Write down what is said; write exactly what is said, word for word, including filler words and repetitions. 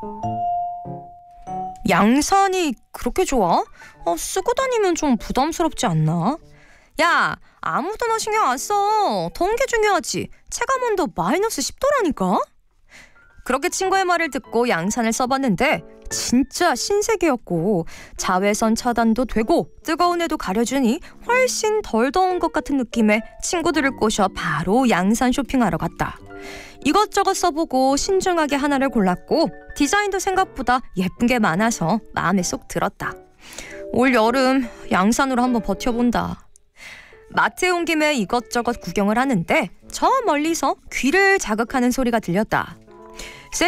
양산이 그렇게 좋아? 어, 쓰고 다니면 좀 부담스럽지 않나? 야, 아무도 너 신경 안 써. 더운 게 중요하지. 체감온도 마이너스 십 도라니까? 그렇게 친구의 말을 듣고 양산을 써봤는데 진짜 신세계였고, 자외선 차단도 되고 뜨거운 해도 가려주니 훨씬 덜 더운 것 같은 느낌에 친구들을 꼬셔 바로 양산 쇼핑하러 갔다. 이것저것 써보고 신중하게 하나를 골랐고, 디자인도 생각보다 예쁜 게 많아서 마음에 쏙 들었다. 올 여름 양산으로 한번 버텨본다. 마트에 온 김에 이것저것 구경을 하는데 저 멀리서 귀를 자극하는 소리가 들렸다.